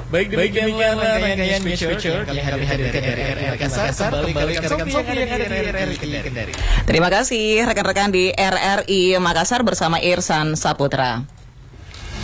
Baik demikianlah rangkaian News Feature yang kami hadirkan dari RRI Makassar. Kembali ke rekan Sofi yang ada di RRI Kendari. Terima kasih rekan-rekan di RRI Makassar bersama Irsan Saputra.